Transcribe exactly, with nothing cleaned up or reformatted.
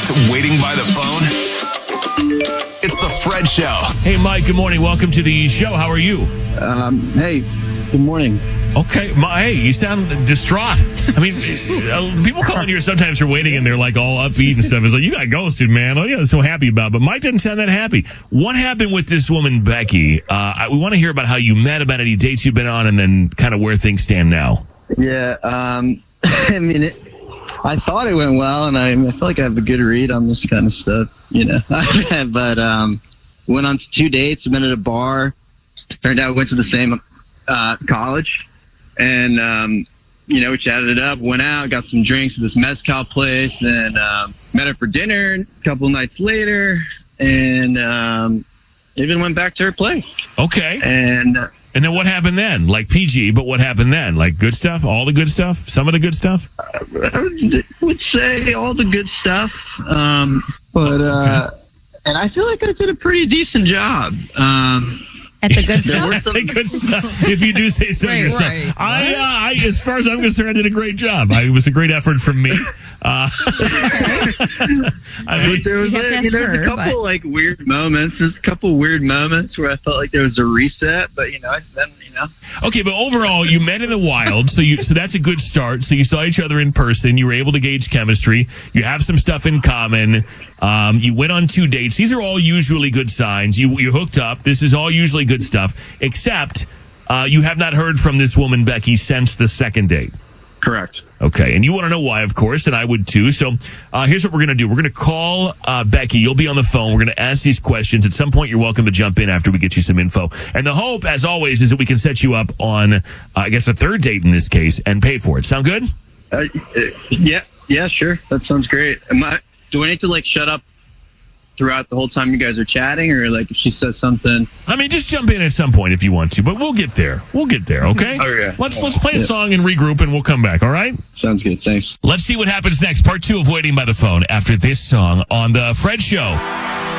left waiting by the phone? It's the Fred Show. Hey, Mike, good morning. Welcome to the show. How are you? Um, hey, good morning. Okay. My, hey, you sound distraught. I mean, uh, people calling here sometimes are waiting and they're like all upbeat and stuff. It's like, you got ghosted, man. Oh, yeah, I'm so happy about it. But Mike didn't sound that happy. What happened with this woman, Becky? Uh, I, we want to hear about how you met, about any dates you've been on, and then kind of where things stand now. Yeah, um, I mean, it, I thought it went well, and I, I feel like I have a good read on this kind of stuff, you know. But um, went on two dates, met at a bar. Turned out we went to the same uh, college. And, um, you know, we chatted it up, went out, got some drinks at this mezcal place, and um, met her for dinner a couple nights later, and um, even went back to her place. Okay. And uh, and then what happened then? Like P G, but what happened then? Like good stuff? All the good stuff? Some of the good stuff? I would say all the good stuff. Um, but, uh, okay. And I feel like I did a pretty decent job. Um, At the good stuff? The good stuff. If you do say so right, yourself. Right. I, uh, I, as far as I'm concerned, I did a great job. I, it was a great effort from me. Uh, I mean, there was, You have to a, ask you know, her, a couple but- like weird moments. There's a couple weird moments where I felt like there was a reset, but you know, then you know. okay, but overall, you met in the wild, so you so that's a good start. So you saw each other in person. You were able to gauge chemistry. You have some stuff in common. Um, you went on two dates. These are all usually good signs. You you hooked up. This is all usually good stuff, except uh, you have not heard from this woman, Becky, since the second date. Correct. Okay, and you want to know why, of course, and I would too. So uh, here's what we're going to do. We're going to call uh, Becky. You'll be on the phone. We're going to ask these questions. At some point, you're welcome to jump in after we get you some info. And the hope, as always, is that we can set you up on, uh, I guess, a third date in this case and pay for it. Sound good? Uh, yeah, yeah, sure. That sounds great. Am I? Do I need to like shut up throughout the whole time you guys are chatting, or like if she says something? I mean, just jump in at some point if you want to, but we'll get there. We'll get there, okay? Oh, yeah. Let's let's play a Yeah. song and regroup, and we'll come back, all right? Sounds good. Thanks. Let's see what happens next. Part two of Waiting by the Phone after this song on The Fred Show.